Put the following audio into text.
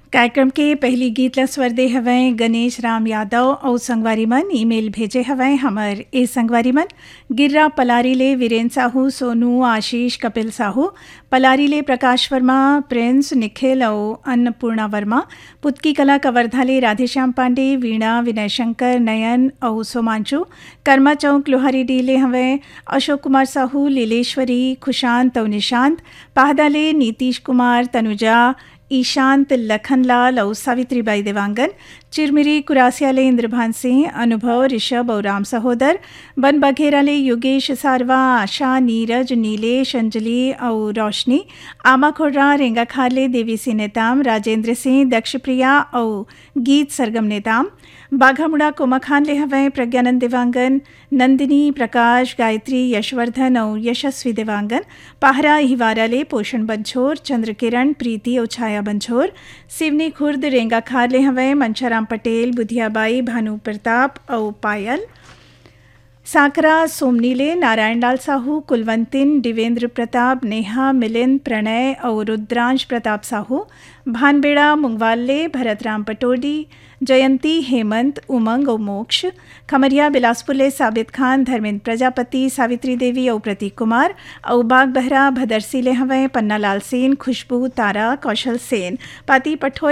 कार्यक्रम के पहली गीत ला स्वर दे हवैं गणेश राम यादव और संगवारी मन ईमेल भेजे हवैं हमर ए संगवारी मन गिर्रा पलारी ले वीरेन साहू सोनू आशीष कपिल साहू पलारी ले प्रकाश वर्मा प्रिंस निखिल और अन्नपूर्णा वर्मा पुतकी कला कवर्धा ले राधेश्याम पांडे वीणा विनय शंकर नयन और सोमांशु कर्मा चौक लोहारी डी ले हवैं अशोक कुमार साहू लीलेश्वरी खुशांत और निशांत पाहदा ले नीतीश कुमार तनुजा ईशांत लखनलाल और सावित्रीबाई देवांगन चिरमिरी कुरासिया ले इंद्रभान सिंह अनुभव ऋषभ और राम सहोदर बन बघेरा ले योगेश सारवा आशा नीरज नीलेश अंजलि और रोशनी आमा खोर्रा रेंगाखार ले देवी सिंह नेताम राजेंद्र सिंह दक्षप्रिया और गीत सरगम नेताम बाघामुड़ा कोमाखान ले हवैं प्रज्ञानंद देवांगन नंदिनी प्रकाश गायत्री यशवर्धन और यशस्वी देवांगन पाहरा हिवारा ले पोषण बंछोर चंद्रकिरण प्रीति और छाया बंछोर सिवनी खुर्द रेंगाखार ले हवैं मंशाराम पटेल बुधियाबाई भानु प्रताप और पायल साकरा सोमनीले नारायणलाल साहू कुलवंतिन दिवेंद्र प्रताप नेहा मिलिंद प्रणय और रुद्रांश प्रताप साहू भानबेड़ा मुंगवाले भरतराम पटोडी जयंती हेमंत उमंग और मोक्ष खमरिया बिलासपुर ले साबित खान धर्मेंद्र प्रजापति सावित्री देवी और प्रतीक कुमार और बाग बहरा भदरसी ले हवैं पन्ना लाल सेन खुशबू तारा कौशल सेन पाती पठोई